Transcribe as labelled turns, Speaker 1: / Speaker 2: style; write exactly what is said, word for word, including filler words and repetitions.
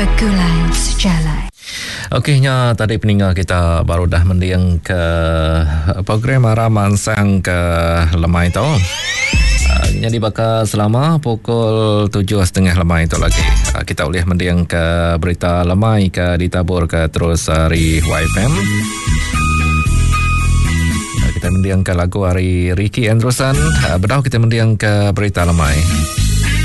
Speaker 1: Bergulai sejalan.
Speaker 2: Okeynya tadi pendengar kita baru dah mendiang ke program Haraman Sang ke Lemai tu. Uh, jadi bakal selama pukul tujuh setengah lemai itu lagi. Uh, kita boleh mendiang ke berita lemai ke ditabur ke terus hari Y F M. Uh, kita mendiang ke lagu hari Ricky Andrewson. Uh, Bedau kita mendiang ke berita lemai.